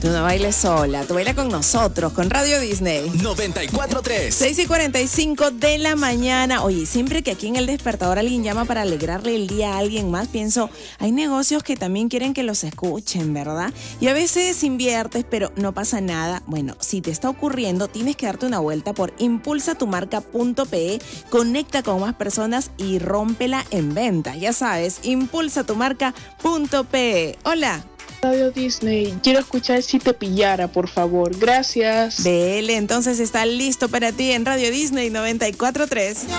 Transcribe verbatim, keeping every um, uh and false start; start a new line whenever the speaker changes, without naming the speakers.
Tú no bailes sola, tú baila con nosotros, con Radio Disney.
noventa y cuatro tres.
seis y cuarenta y cinco de la mañana. Oye, siempre que aquí en El Despertador alguien llama para alegrarle el día a alguien más, pienso, hay negocios que también quieren que los escuchen, ¿verdad? Y a veces inviertes, pero no pasa nada. Bueno, si te está ocurriendo, tienes que darte una vuelta por impulsa tu marca punto pe. Conecta con más personas y rómpela en venta. Ya sabes, impulsa tu marca punto pe. Hola.
Radio Disney, quiero escuchar Si te pillara, por favor. Gracias.
Dele, entonces está listo para ti en Radio Disney noventa y cuatro tres.